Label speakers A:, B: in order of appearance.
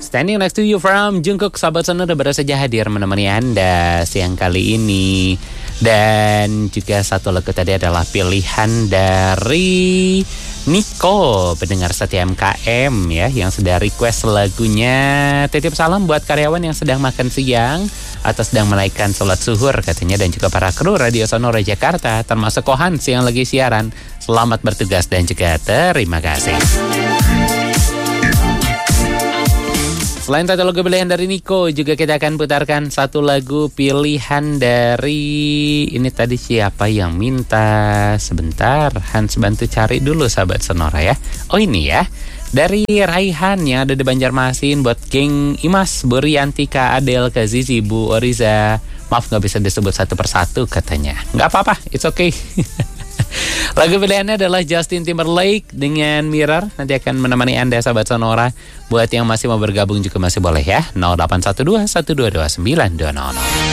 A: Standing Next to You from Jungkook. Sahabat Sonora baru saja hadir menemani Anda siang kali ini. Dan juga satu lagu tadi adalah pilihan dari Nico, pendengar setia MKM ya, yang sudah request lagunya. Titip salam buat karyawan yang sedang makan siang atau sedang menaikkan sholat zuhur katanya, dan juga para kru Radio Sonora Jakarta, termasuk Kohans yang lagi siaran. Selamat bertugas dan juga terima kasih. Selain satu lagu pilihan dari Nico, juga kita akan putarkan satu lagu pilihan dari... Ini tadi siapa yang minta? Sebentar, Hans bantu cari dulu sahabat Sonora ya. Oh ini ya, dari Raihan yang ada di Banjarmasin, buat geng Imas, Bu Rianti, Kak Adel, Kak Zizi, Bu Oriza. Maaf gak bisa disebut satu persatu katanya. Gak apa-apa, it's okay. Lagu pilihannya adalah Justin Timberlake dengan Mirror. Nanti akan menemani Anda sahabat Sonora. Buat yang masih mau bergabung juga masih boleh ya. 0812 122 920.